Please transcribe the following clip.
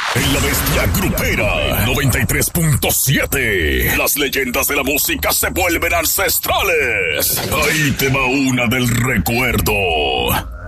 En la bestia grupera 93.7. Las leyendas de la música se vuelven ancestrales. Ahí te va una del recuerdo.